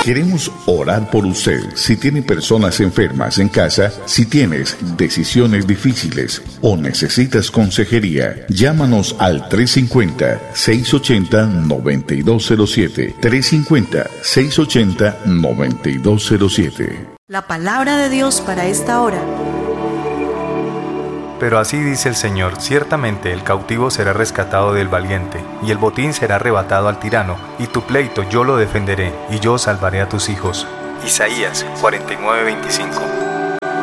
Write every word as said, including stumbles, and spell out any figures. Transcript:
Queremos orar por usted. Si tiene personas enfermas en casa, si tienes decisiones difíciles o necesitas consejería, llámanos al tres cinco cero, seis ocho cero, nueve dos cero siete. tres cinco cero, seis ocho cero, nueve dos cero siete. La palabra de Dios para esta hora. Pero así dice el Señor: ciertamente el cautivo será rescatado del valiente, y el botín será arrebatado al tirano, y tu pleito yo lo defenderé, y yo salvaré a tus hijos. Isaías cuarenta y nueve, veinticinco.